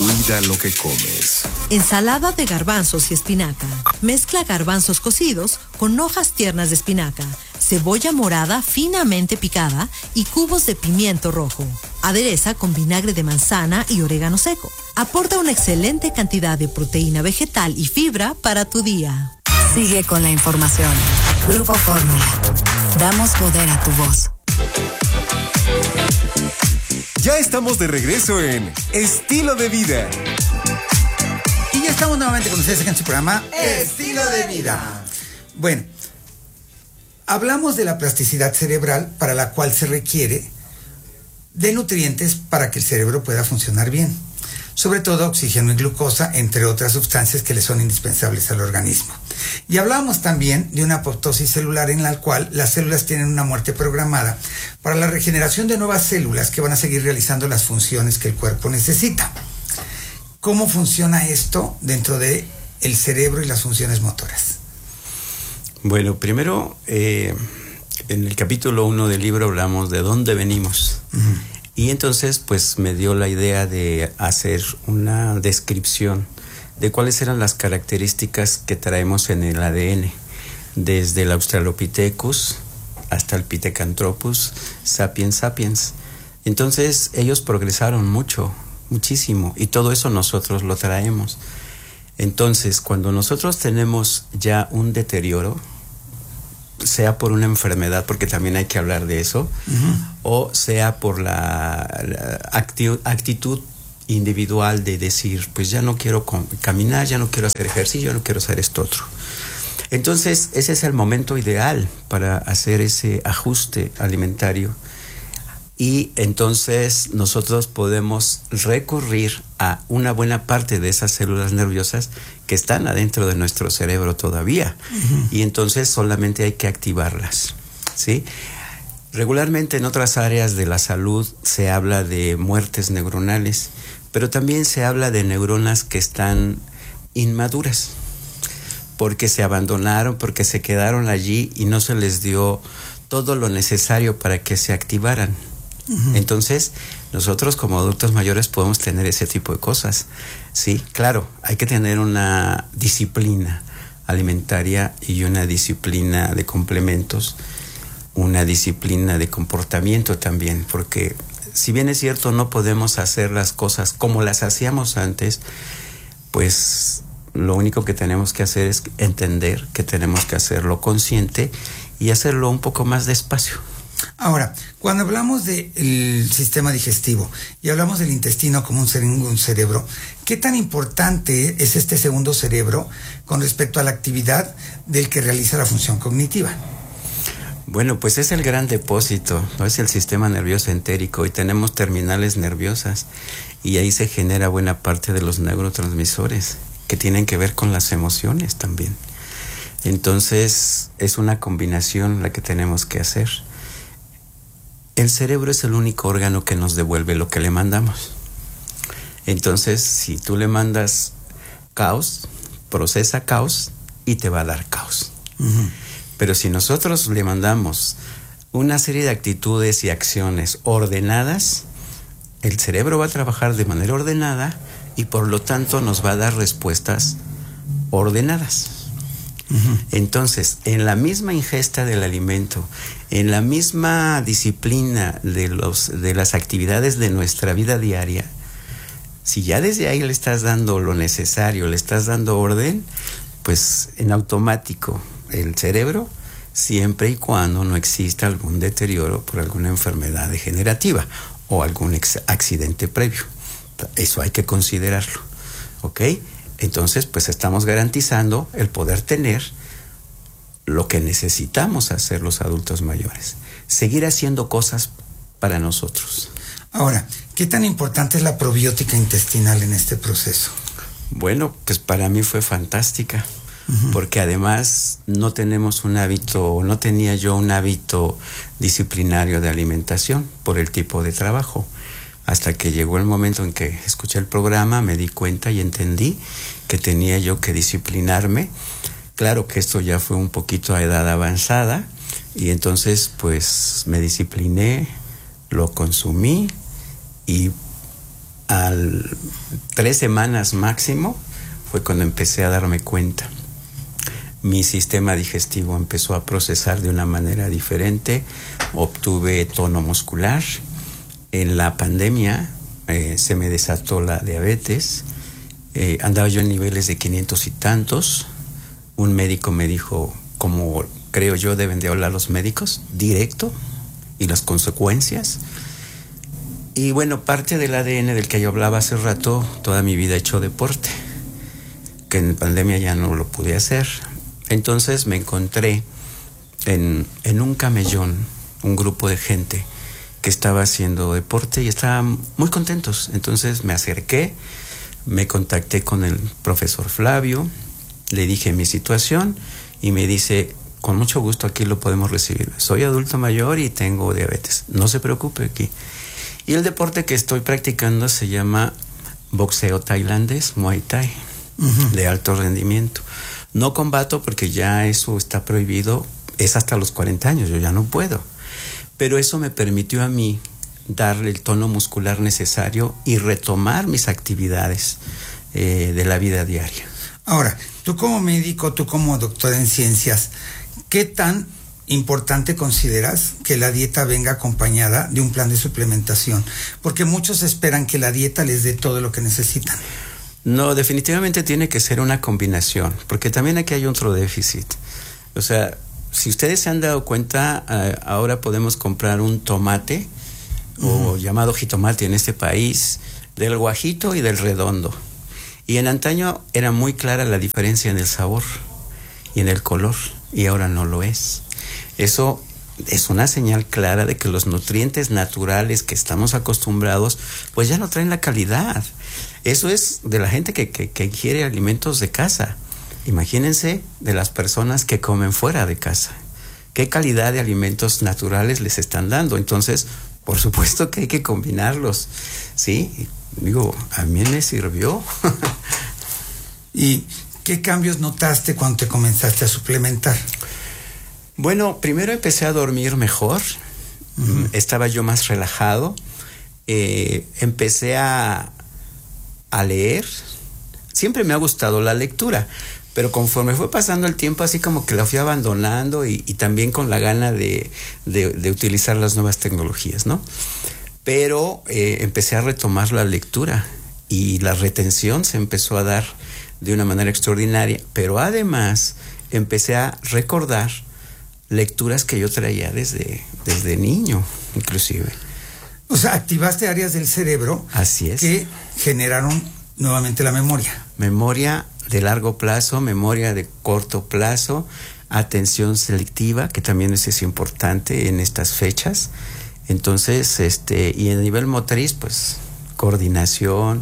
Cuida lo que comes. Ensalada de garbanzos y espinaca. Mezcla garbanzos cocidos con hojas tiernas de espinaca, cebolla morada finamente picada y cubos de pimiento rojo. Adereza con vinagre de manzana y orégano seco. Aporta una excelente cantidad de proteína vegetal y fibra para tu día. Sigue con la información. Grupo Fórmula. Damos poder a tu voz. Ya estamos de regreso en Estilo de Vida. Y ya estamos nuevamente con ustedes en su programa Estilo de Vida. Bueno, hablamos de la plasticidad cerebral para la cual se requiere de nutrientes para que el cerebro pueda funcionar bien. Sobre todo oxígeno y glucosa, entre otras sustancias que le son indispensables al organismo. Y hablábamos también de una apoptosis celular en la cual las células tienen una muerte programada para la regeneración de nuevas células que van a seguir realizando las funciones que el cuerpo necesita. ¿Cómo funciona esto dentro de el cerebro y las funciones motoras? Bueno, primero, en el capítulo 1 del libro hablamos de dónde venimos. Uh-huh. Y entonces, pues, me dio la idea de hacer una descripción de cuáles eran las características que traemos en el ADN, desde el Australopithecus hasta el Pithecanthropus sapiens sapiens. Entonces, ellos progresaron muchísimo, y todo eso nosotros lo traemos. Entonces, cuando nosotros tenemos ya un deterioro, sea por una enfermedad, porque también hay que hablar de eso, uh-huh, o sea por la actitud individual de decir, pues ya no quiero caminar, ya no quiero hacer ejercicio, ya no quiero hacer esto otro. Entonces, ese es el momento ideal para hacer ese ajuste alimentario. Y entonces nosotros podemos recurrir a una buena parte de esas células nerviosas que están adentro de nuestro cerebro todavía. Uh-huh. Y entonces solamente hay que activarlas, ¿sí? Regularmente en otras áreas de la salud se habla de muertes neuronales, pero también se habla de neuronas que están inmaduras, porque se abandonaron, porque se quedaron allí y no se les dio todo lo necesario para que se activaran. Uh-huh. Entonces, nosotros como adultos mayores podemos tener ese tipo de cosas. Sí, claro, hay que tener una disciplina alimentaria y una disciplina de complementos, una disciplina de comportamiento también, porque si bien es cierto no podemos hacer las cosas como las hacíamos antes, pues lo único que tenemos que hacer es entender que tenemos que hacerlo consciente y hacerlo un poco más despacio. Ahora, cuando hablamos del sistema digestivo y hablamos del intestino como un cerebro, ¿qué tan importante es este segundo cerebro con respecto a la actividad del que realiza la función cognitiva? Bueno, pues es el gran depósito, ¿no? Es el sistema nervioso entérico y tenemos terminales nerviosas y ahí se genera buena parte de los neurotransmisores que tienen que ver con las emociones también. Entonces, es una combinación la que tenemos que hacer. El cerebro es el único órgano que nos devuelve lo que le mandamos. Entonces, si tú le mandas caos, procesa caos y te va a dar caos. Uh-huh. Pero si nosotros le mandamos una serie de actitudes y acciones ordenadas, el cerebro va a trabajar de manera ordenada y por lo tanto nos va a dar respuestas ordenadas. Uh-huh. Entonces, en la misma ingesta del alimento, en la misma disciplina de las actividades de nuestra vida diaria, si ya desde ahí le estás dando lo necesario, le estás dando orden, pues en automático el cerebro, siempre y cuando no exista algún deterioro por alguna enfermedad degenerativa o algún accidente previo. Eso hay que considerarlo, ¿ok? Entonces, pues estamos garantizando el poder tener lo que necesitamos hacer los adultos mayores. Seguir haciendo cosas para nosotros. Ahora, ¿qué tan importante es la probiótica intestinal en este proceso? Bueno, pues para mí fue fantástica. Uh-huh. Porque además no tenemos un hábito, no tenía yo un hábito disciplinario de alimentación por el tipo de trabajo. Hasta que llegó el momento en que escuché el programa, me di cuenta y entendí que tenía yo que disciplinarme. Claro que esto ya fue un poquito a edad avanzada y entonces pues me discipliné, lo consumí y 3 semanas máximo fue cuando empecé a darme cuenta. Mi sistema digestivo empezó a procesar de una manera diferente, obtuve tono muscular. En la pandemia se me desató la diabetes, andaba yo en niveles de 500 y tantos. Un médico me dijo, como creo yo deben de hablar los médicos, directo, y las consecuencias. Y bueno, parte del ADN del que yo hablaba hace rato, toda mi vida he hecho deporte, que en pandemia ya no lo pude hacer. Entonces me encontré en un camellón, un grupo de gente que estaba haciendo deporte y estaban muy contentos. Entonces me acerqué, me contacté con el profesor Flavio, le dije mi situación y me dice, con mucho gusto aquí lo podemos recibir. Soy adulto mayor y tengo diabetes, no se preocupe aquí. Y el deporte que estoy practicando se llama boxeo tailandés, Muay Thai, de alto rendimiento. No combato porque ya eso está prohibido, es hasta los 40 años, yo ya no puedo. Pero eso me permitió a mí darle el tono muscular necesario y retomar mis actividades de la vida diaria. Ahora, tú como médico, tú como doctor en ciencias, ¿qué tan importante consideras que la dieta venga acompañada de un plan de suplementación? Porque muchos esperan que la dieta les dé todo lo que necesitan. No, definitivamente tiene que ser una combinación, porque también aquí hay otro déficit. O sea, si ustedes se han dado cuenta, ahora podemos comprar un tomate, o llamado jitomate en este país, del guajito y del redondo. Y en antaño era muy clara la diferencia en el sabor y en el color, y ahora no lo es. Eso es una señal clara de que los nutrientes naturales que estamos acostumbrados, pues ya no traen la calidad. Eso es de la gente que ingiere alimentos de casa. Imagínense de las personas que comen fuera de casa. ¿Qué calidad de alimentos naturales les están dando? Entonces, por supuesto que hay que combinarlos, ¿sí? Digo, a mí me sirvió. ¿Y qué cambios notaste cuando te comenzaste a suplementar? Bueno, primero empecé a dormir mejor, estaba yo más relajado, empecé a leer. Siempre me ha gustado la lectura, pero conforme fue pasando el tiempo, así como que la fui abandonando y también con la gana de utilizar las nuevas tecnologías, ¿no? Pero empecé a retomar la lectura y la retención se empezó a dar de una manera extraordinaria, pero además empecé a recordar lecturas que yo traía desde niño, inclusive. O sea, activaste áreas del cerebro. Así es. Que generaron nuevamente la memoria. Memoria de largo plazo, memoria de corto plazo, atención selectiva, que también es importante en estas fechas. Entonces, y a nivel motriz, pues, coordinación,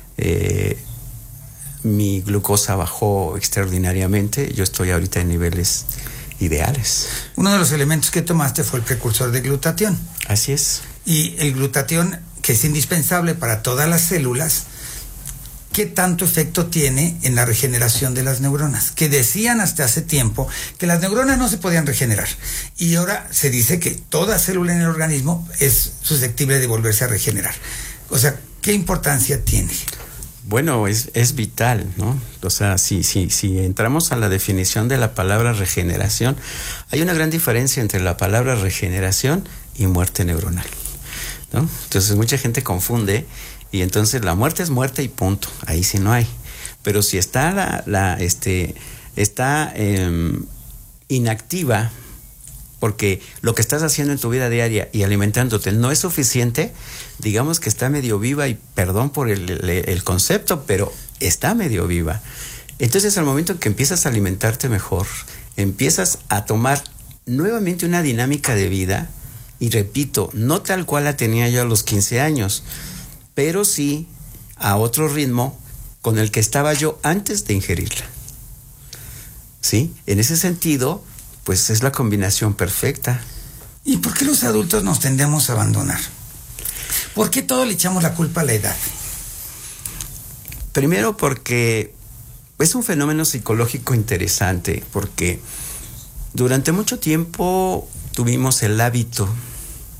mi glucosa bajó extraordinariamente. Yo estoy ahorita en niveles ideales. Uno de los elementos que tomaste fue el precursor de glutatión. Así es. Y el glutatión, que es indispensable para todas las células, ¿qué tanto efecto tiene en la regeneración de las neuronas? Que decían hasta hace tiempo que las neuronas no se podían regenerar. Y ahora se dice que toda célula en el organismo es susceptible de volverse a regenerar. O sea, ¿qué importancia tiene? Bueno, es vital, ¿no? O sea, si entramos a la definición de la palabra regeneración, hay una gran diferencia entre la palabra regeneración y muerte neuronal, ¿no? Entonces mucha gente confunde y entonces la muerte es muerte y punto, ahí sí no hay. Pero si está está inactiva, porque lo que estás haciendo en tu vida diaria y alimentándote no es suficiente, digamos que está medio viva, y perdón por el concepto, pero está medio viva. Entonces al momento en que empiezas a alimentarte mejor, empiezas a tomar nuevamente una dinámica de vida, y repito, no tal cual la tenía yo a los 15 años, pero sí a otro ritmo con el que estaba yo antes de ingerirla. ¿Sí? En ese sentido, pues es la combinación perfecta. ¿Y por qué los adultos nos tendemos a abandonar? ¿Por qué todo le echamos la culpa a la edad? Primero porque es un fenómeno psicológico interesante, porque durante mucho tiempo tuvimos el hábito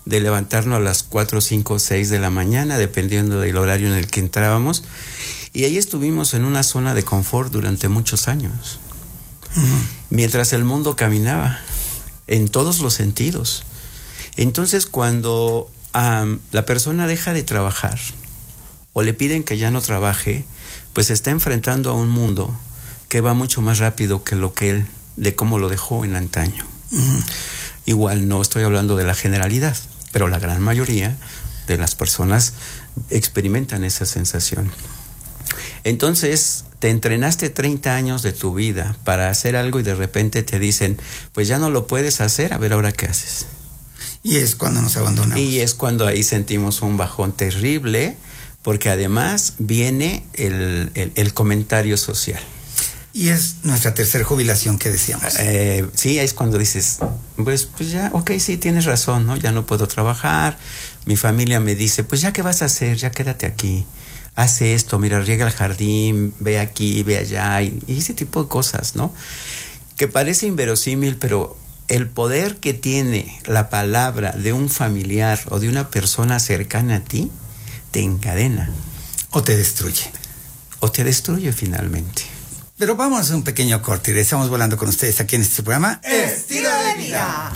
de levantarnos a las 4, 5, 6 de la mañana, dependiendo del horario en el que entrábamos. Y ahí estuvimos en una zona de confort durante muchos años. Mientras el mundo caminaba, en todos los sentidos. Entonces, cuando la persona deja de trabajar, o le piden que ya no trabaje, pues se está enfrentando a un mundo que va mucho más rápido que de cómo lo dejó en antaño. Igual no estoy hablando de la generalidad, pero la gran mayoría de las personas experimentan esa sensación. Entonces, te entrenaste 30 años de tu vida para hacer algo y de repente te dicen, pues ya no lo puedes hacer, a ver ahora qué haces. Y es cuando nos abandonamos. Y es cuando ahí sentimos un bajón terrible, porque además viene el comentario social. Y es nuestra tercera jubilación que decíamos. Sí, es cuando dices, pues ya, ok, sí, tienes razón, ¿no? Ya no puedo trabajar. Mi familia me dice, pues ya, ¿qué vas a hacer? Ya quédate aquí. Haz esto, mira, riega el jardín, ve aquí, ve allá, y ese tipo de cosas, ¿no? Que parece inverosímil, pero el poder que tiene la palabra de un familiar o de una persona cercana a ti, te encadena. O te destruye. O te destruye finalmente. Pero vamos a hacer un pequeño corte y estamos volando con ustedes aquí en este programa Estilo de Vida.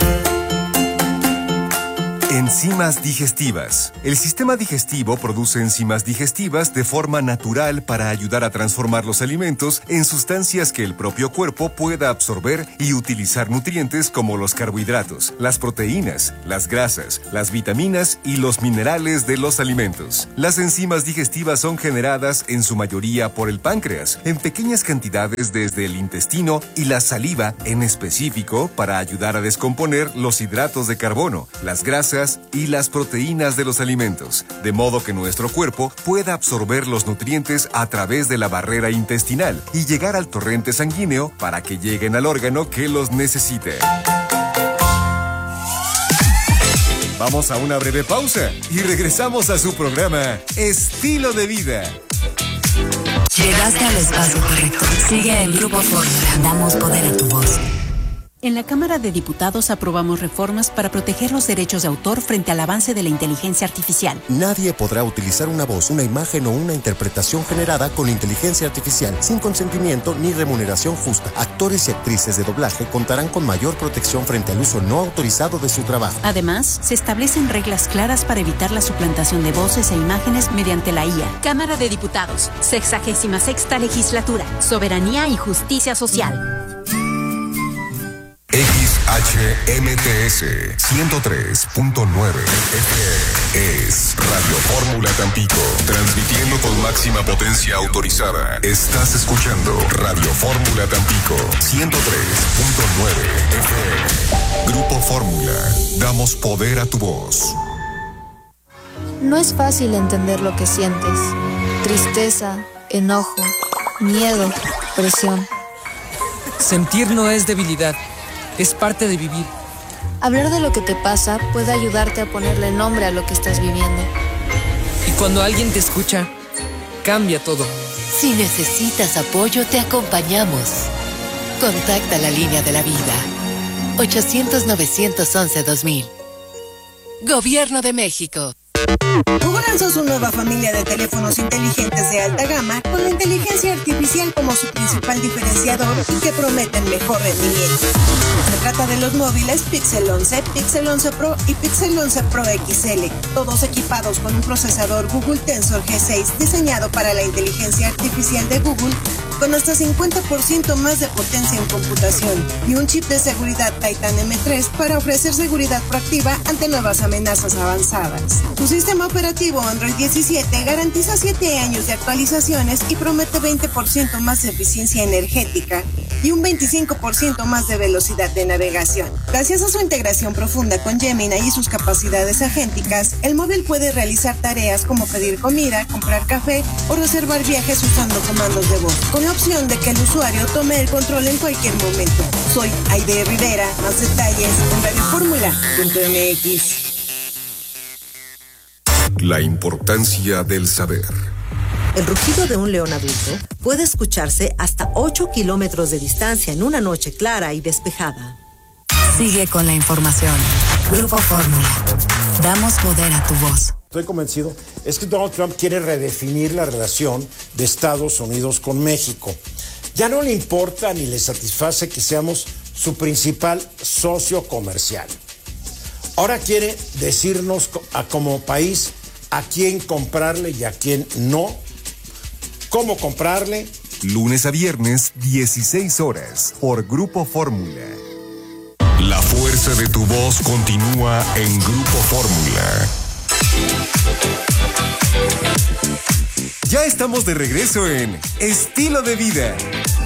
Enzimas digestivas. El sistema digestivo produce enzimas digestivas de forma natural para ayudar a transformar los alimentos en sustancias que el propio cuerpo pueda absorber y utilizar nutrientes como los carbohidratos, las proteínas, las grasas, las vitaminas y los minerales de los alimentos. Las enzimas digestivas son generadas en su mayoría por el páncreas, en pequeñas cantidades desde el intestino y la saliva en específico para ayudar a descomponer los hidratos de carbono, las grasas y las proteínas de los alimentos, de modo que nuestro cuerpo pueda absorber los nutrientes a través de la barrera intestinal y llegar al torrente sanguíneo para que lleguen al órgano que los necesite. Vamos a una breve pausa y regresamos a su programa Estilo de Vida. Llegaste al espacio correcto. Sigue el Grupo Fórmula. Damos poder a tu voz. En la Cámara de Diputados aprobamos reformas para proteger los derechos de autor frente al avance de la inteligencia artificial. Nadie podrá utilizar una voz, una imagen o una interpretación generada con inteligencia artificial sin consentimiento ni remuneración justa. Actores y actrices de doblaje contarán con mayor protección frente al uso no autorizado de su trabajo. Además, se establecen reglas claras para evitar la suplantación de voces e imágenes mediante la IA. Cámara de Diputados, 66ª Legislatura, Soberanía y Justicia Social. XHMTS 103.9 FM es Radio Fórmula Tampico, transmitiendo con máxima potencia autorizada. Estás escuchando Radio Fórmula Tampico 103.9 FM. Grupo Fórmula, damos poder a tu voz. No es fácil entender lo que sientes. Tristeza, enojo, miedo, presión. Sentir no es debilidad. Es parte de vivir. Hablar de lo que te pasa puede ayudarte a ponerle nombre a lo que estás viviendo. Y cuando alguien te escucha, cambia todo. Si necesitas apoyo, te acompañamos. Contacta la línea de la vida. 800-911-2000. Gobierno de México. Google lanzó su nueva familia de teléfonos inteligentes de alta gama con la inteligencia artificial como su principal diferenciador y que prometen mejor rendimiento. Se trata de los móviles Pixel 11, Pixel 11 Pro y Pixel 11 Pro XL, todos equipados con un procesador Google Tensor G6 diseñado para la inteligencia artificial de Google con hasta 50% más de potencia en computación y un chip de seguridad Titan M3 para ofrecer seguridad proactiva ante nuevas amenazas avanzadas. Su sistema operativo Android 17 garantiza 7 años de actualizaciones y promete 20% más de eficiencia energética y un 25% más de velocidad de navegación. Gracias a su integración profunda con Gemini y sus capacidades agénticas, el móvil puede realizar tareas como pedir comida, comprar café o reservar viajes usando comandos de voz, con la opción de que el usuario tome el control en cualquier momento. Soy Aide Rivera, más detalles en radioformula.mx. La importancia del saber. El rugido de un león adulto puede escucharse hasta 8 kilómetros de distancia en una noche clara y despejada. Sigue con la información. Grupo Fórmula. Damos poder a tu voz. Estoy convencido, es que Donald Trump quiere redefinir la relación de Estados Unidos con México. Ya no le importa ni le satisface que seamos su principal socio comercial. Ahora quiere decirnos como país a quién comprarle y a quién no, cómo comprarle. Lunes a viernes, 16 horas, por Grupo Fórmula. La fuerza de tu voz continúa en Grupo Fórmula. Ya estamos de regreso en Estilo de Vida.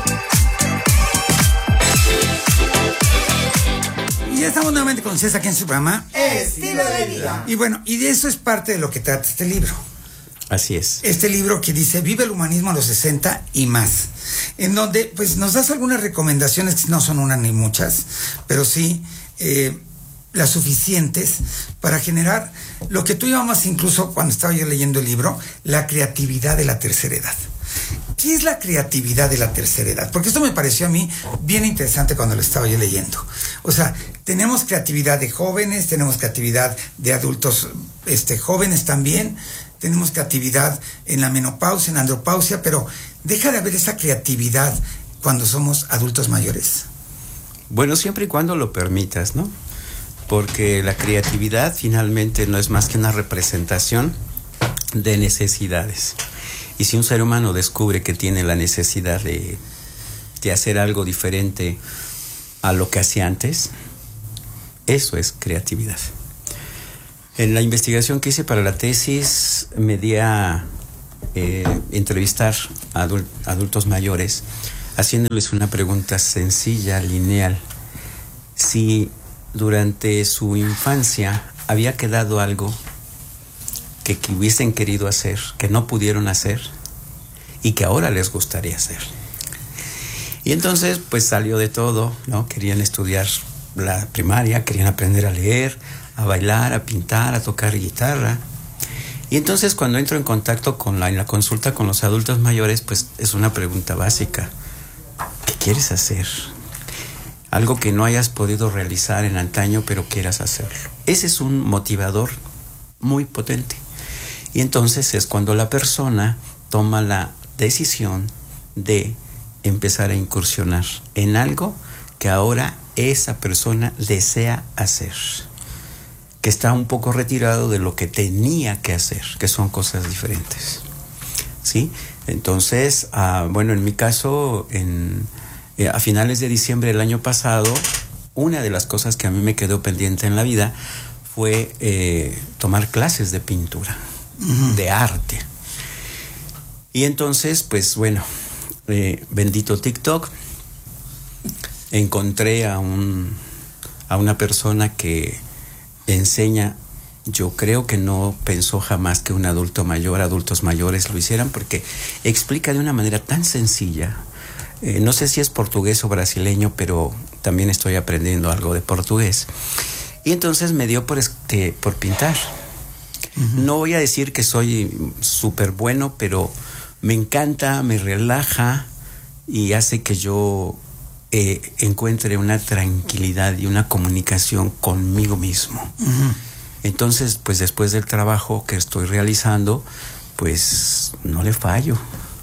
Y ya estamos nuevamente con ustedes aquí en su programa Estilo de Vida. Y bueno, y de eso es parte de lo que trata este libro. Así es. Este libro que dice Vive el humanismo a los 60 y más, en donde pues nos das algunas recomendaciones que no son una ni muchas, pero sí las suficientes para generar lo que tú llamas, incluso cuando estaba yo leyendo el libro, la creatividad de la tercera edad. ¿Qué es la creatividad de la tercera edad? Porque esto me pareció a mí bien interesante cuando lo estaba yo leyendo. O sea, tenemos creatividad de jóvenes, tenemos creatividad de adultos jóvenes también, tenemos creatividad en la menopausia, en la andropausia, pero deja de haber esa creatividad cuando somos adultos mayores. Bueno, siempre y cuando lo permitas, ¿no? Porque la creatividad finalmente no es más que una representación de necesidades. Y si un ser humano descubre que tiene la necesidad de hacer algo diferente a lo que hacía antes, eso es creatividad. En la investigación que hice para la tesis me di a entrevistar a adultos mayores, haciéndoles una pregunta sencilla, lineal. Si durante su infancia había quedado algo que hubiesen querido hacer, que no pudieron hacer y que ahora les gustaría hacer. Y entonces pues salió de todo, ¿no? Querían estudiar la primaria, querían aprender a leer, a bailar, a pintar, a tocar guitarra. Y entonces cuando entro en contacto en la consulta con los adultos mayores, pues es una pregunta básica. ¿Qué quieres hacer? Algo que no hayas podido realizar en antaño, pero quieras hacerlo. Ese es un motivador muy potente. Y entonces es cuando la persona toma la decisión de empezar a incursionar en algo que ahora esa persona desea hacer, que está un poco retirado de lo que tenía que hacer, que son cosas diferentes, ¿sí? Entonces, bueno, en mi caso, a finales de diciembre del año pasado, una de las cosas que a mí me quedó pendiente en la vida fue tomar clases de pintura, de arte. Y entonces, pues bueno, bendito TikTok, encontré a una persona que enseña. Yo creo que no pensó jamás que un adultos mayores lo hicieran, porque explica de una manera tan sencilla. No sé si es portugués o brasileño, pero también estoy aprendiendo algo de portugués. Y entonces me dio por pintar. Uh-huh. No voy a decir que soy súper bueno, pero me encanta, me relaja y hace que yo encuentre una tranquilidad y una comunicación conmigo mismo. Uh-huh. Entonces, pues después del trabajo que estoy realizando, pues no le fallo.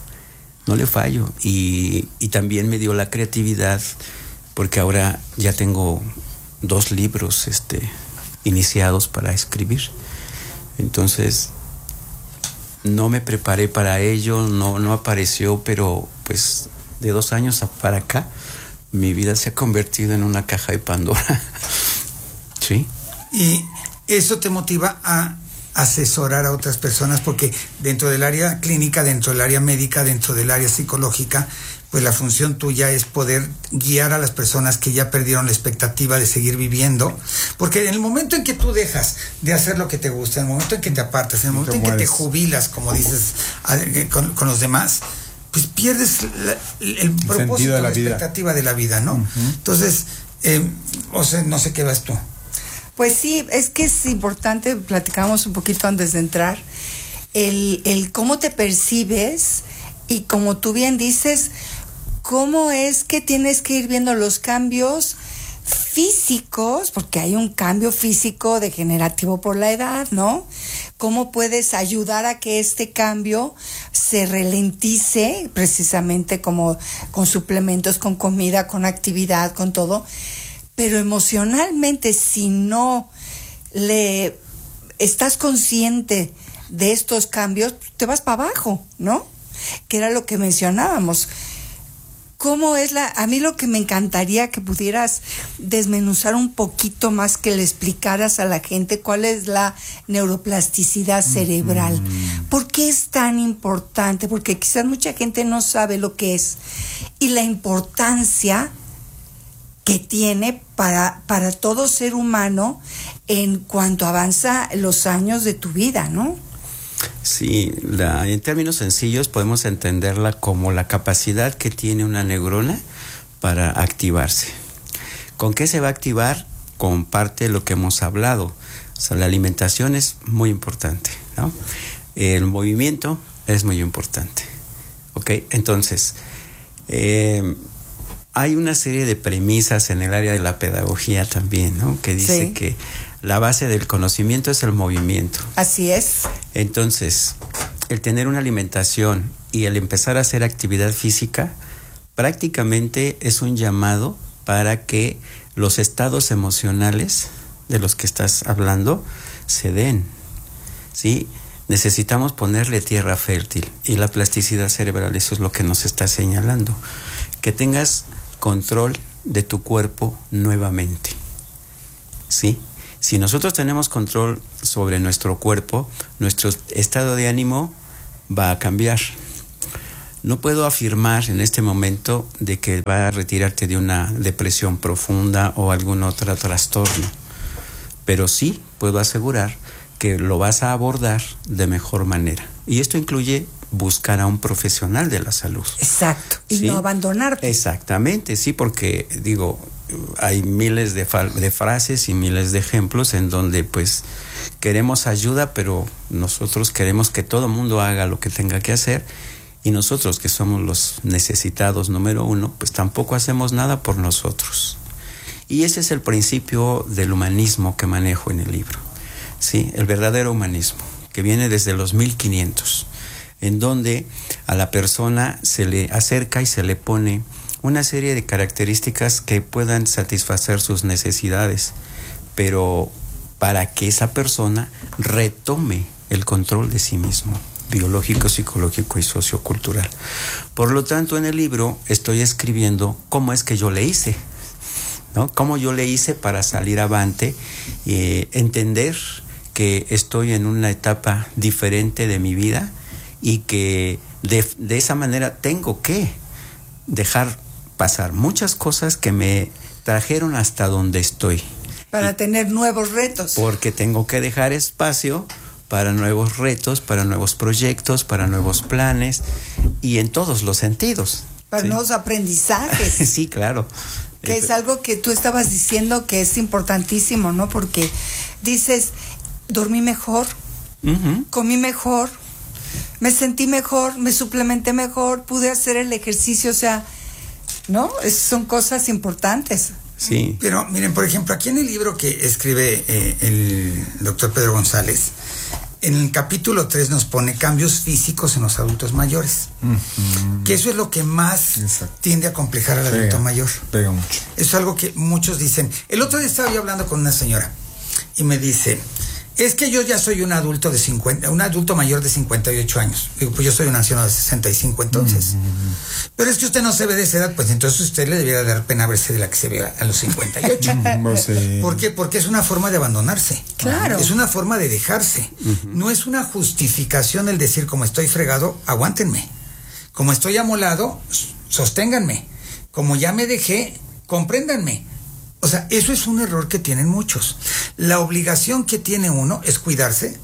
Y también me dio la creatividad, porque ahora ya tengo 2 libros iniciados para escribir. Entonces, no me preparé para ello, no apareció, pero pues de 2 años para acá, mi vida se ha convertido en una caja de Pandora. ¿Sí? Y eso te motiva a asesorar a otras personas, porque dentro del área clínica, dentro del área médica, dentro del área psicológica, pues la función tuya es poder guiar a las personas que ya perdieron la expectativa de seguir viviendo, porque en el momento en que tú dejas de hacer lo que te gusta, en el momento en que te apartas, en el momento en que te jubilas, como dices, con los demás, pues pierdes el propósito, de la expectativa de la vida, ¿no? Uh-huh. Entonces, no sé qué vas tú. Pues sí, es que es importante, platicamos un poquito antes de entrar, el cómo te percibes y como tú bien dices, cómo es que tienes que ir viendo los cambios físicos, porque hay un cambio físico degenerativo por la edad, ¿no? ¿Cómo puedes ayudar a que este cambio se ralentice, precisamente como con suplementos, con comida, con actividad, con todo? Pero emocionalmente, si no le estás consciente de estos cambios, te vas para abajo, ¿no? Que era lo que mencionábamos. ¿Cómo es a mí lo que me encantaría que pudieras desmenuzar un poquito más, que le explicaras a la gente cuál es la neuroplasticidad cerebral? ¿Por qué es tan importante? Porque quizás mucha gente no sabe lo que es y la importancia que tiene para todo ser humano en cuanto avanza los años de tu vida, ¿no? Sí, en términos sencillos podemos entenderla como la capacidad que tiene una neurona para activarse. ¿Con qué se va a activar? Con parte de lo que hemos hablado. O sea, la alimentación es muy importante, ¿no? El movimiento es muy importante, ¿ok? Entonces, hay una serie de premisas en el área de la pedagogía también, ¿no? Que dice que la base del conocimiento es el movimiento. Así es. Entonces, el tener una alimentación y el empezar a hacer actividad física prácticamente es un llamado para que los estados emocionales de los que estás hablando se den, ¿sí? Necesitamos ponerle tierra fértil y la plasticidad cerebral, eso es lo que nos está señalando. Que tengas control de tu cuerpo nuevamente, ¿sí? Si nosotros tenemos control sobre nuestro cuerpo, nuestro estado de ánimo va a cambiar. No puedo afirmar en este momento de que va a retirarte de una depresión profunda o algún otro trastorno, pero sí puedo asegurar que lo vas a abordar de mejor manera. Y esto incluye buscar a un profesional de la salud. Exacto, y no abandonarte. Exactamente, sí, porque digo, hay miles de frases y miles de ejemplos en donde pues queremos ayuda, pero nosotros queremos que todo el mundo haga lo que tenga que hacer, y nosotros que somos los necesitados número uno, pues tampoco hacemos nada por nosotros. Y ese es el principio del humanismo que manejo en el libro, ¿sí? El verdadero humanismo, que viene desde los 1500, en donde a la persona se le acerca y se le pone una serie de características que puedan satisfacer sus necesidades, pero para que esa persona retome el control de sí mismo, biológico, psicológico y sociocultural. Por lo tanto, en el libro estoy escribiendo cómo es que yo le hice, ¿no? Cómo yo le hice para salir avante, entender que estoy en una etapa diferente de mi vida y que de esa manera tengo que dejar pasar muchas cosas que me trajeron hasta donde estoy. Para tener nuevos retos. Porque tengo que dejar espacio para nuevos retos, para nuevos proyectos, para nuevos planes, y en todos los sentidos. Para nuevos aprendizajes. Sí, claro. Que es algo que tú estabas diciendo que es importantísimo, ¿no? Porque dices, dormí mejor, comí mejor, me sentí mejor, me suplementé mejor, pude hacer el ejercicio, o sea, ¿no? Son cosas importantes. Sí. Pero miren, por ejemplo, aquí en el libro que escribe el doctor Pedro González, en el capítulo 3 nos pone cambios físicos en los adultos mayores. Que eso es lo que más tiende a complejar al adulto mayor. Pega mucho. Eso es algo que muchos dicen. El otro día estaba yo hablando con una señora y me dice, es que yo ya soy un adulto un adulto mayor de 58 años. Digo, pues yo soy un anciano de 65 entonces. Pero es que usted no se ve de esa edad, pues entonces usted le debiera dar pena verse de la que se ve a los 58. ¿Por qué? Porque es una forma de abandonarse. Claro. Es una forma de dejarse. No es una justificación el decir, como estoy fregado, aguántenme. Como estoy amolado, sosténganme. Como ya me dejé, compréndanme. O sea, eso es un error que tienen muchos. La obligación que tiene uno es cuidarse,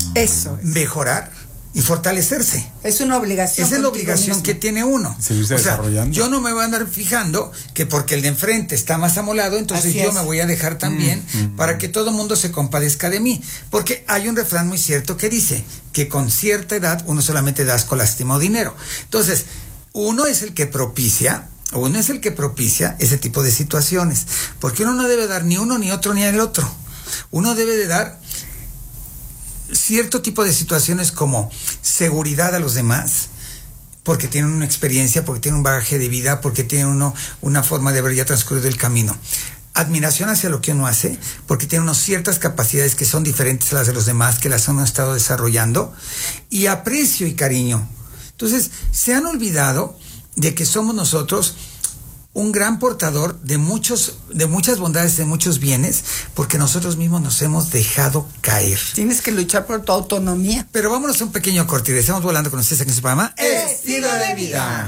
mejorar y fortalecerse. Es una obligación. Esa es la obligación que tiene uno. Seguirse desarrollando. Yo no me voy a andar fijando que porque el de enfrente está más amolado, entonces yo me voy a dejar también para que todo el mundo se compadezca de mí. Porque hay un refrán muy cierto que dice que con cierta edad uno solamente da asco, lástima o dinero. Entonces, uno es el que propicia o uno es el que propicia ese tipo de situaciones, porque uno no debe dar ni uno, ni otro, ni el otro. Uno debe de dar cierto tipo de situaciones como seguridad a los demás, porque tienen una experiencia, porque tienen un bagaje de vida, porque tienen una forma de haber ya transcurrido el camino. Admiración hacia lo que uno hace, porque tiene unas ciertas capacidades que son diferentes a las de los demás, que las han estado desarrollando, y aprecio y cariño. Entonces, se han olvidado de que somos nosotros un gran portador de muchas bondades, de muchos bienes, porque nosotros mismos nos hemos dejado caer. Tienes que luchar por tu autonomía. Pero vámonos a un pequeño corte. Estamos volando con ustedes aquí en su programa Estilo de Vida.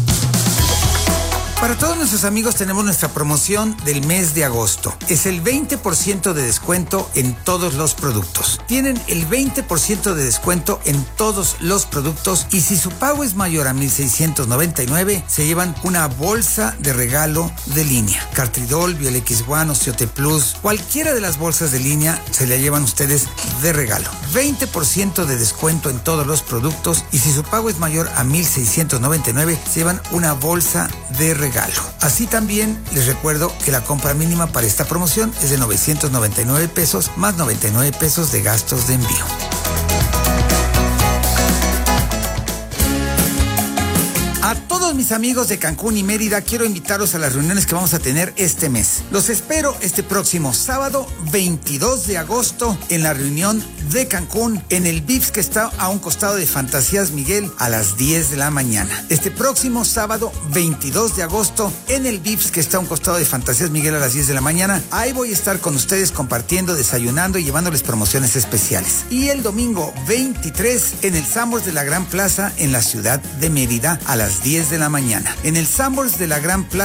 Para todos nuestros amigos tenemos nuestra promoción del mes de agosto. Es el 20% de descuento en todos los productos. Tienen el 20% de descuento en todos los productos y si su pago es mayor a 1,699, se llevan una bolsa de regalo de línea. Cartridol, Biolex-1, Osteote Plus, cualquiera de las bolsas de línea se la llevan ustedes de regalo. 20% de descuento en todos los productos y si su pago es mayor a 1,699, se llevan una bolsa de regalo. Así también les recuerdo que la compra mínima para esta promoción es de 999 pesos más 99 pesos de gastos de envío. A todos mis amigos de Cancún y Mérida, quiero invitarlos a las reuniones que vamos a tener este mes. Los espero este próximo sábado 22 de agosto en la reunión de Cancún en el VIPS que está a un costado de Fantasías Miguel a las 10 de la mañana. Este próximo sábado 22 de agosto en el VIPS que está a un costado de Fantasías Miguel a las 10 de la mañana. Ahí voy a estar con ustedes compartiendo, desayunando y llevándoles promociones especiales. Y el domingo 23 en el Sanborns de la Gran Plaza en la ciudad de Mérida a las 10 de la mañana. En el Sanborns de la Gran Plaza